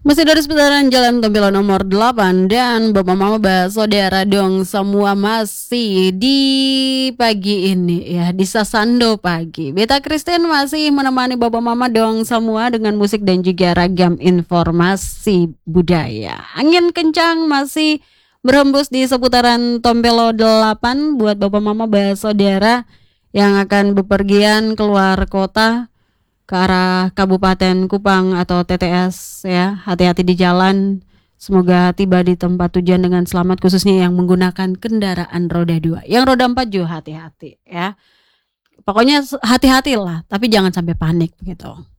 Masih dari seputaran Jalan Tompilo nomor 8 dan Bapak Mama Saudara dong semua masih di pagi ini ya di Sasando pagi. Beta Christine masih menemani Bapak Mama dong semua dengan musik dan juga ragam informasi budaya. Angin kencang masih berhembus di seputaran Tompilo 8 buat Bapak Mama Saudara yang akan bepergian keluar kota ke arah Kabupaten Kupang atau TTS ya. Hati-hati di jalan. Semoga tiba di tempat tujuan dengan selamat, khususnya yang menggunakan kendaraan roda 2. Yang roda 4 juga hati-hati ya. Pokoknya hati-hatilah, tapi jangan sampai panik begitu.